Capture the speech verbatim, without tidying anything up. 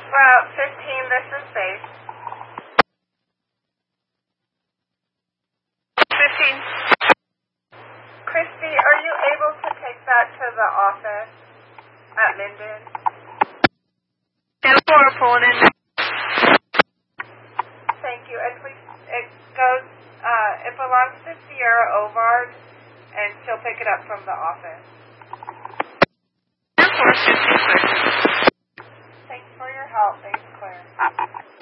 Route fifteen, this is Base. fifteen. Christy, are you able to take that to the office at Linden? ten four, pulling in. Thank you. And please, it goes, uh, it belongs to Sierra Ovard, and she'll pick it up from the office. ten four, fifteen, clear. Thanks for your help. Thanks, Claire.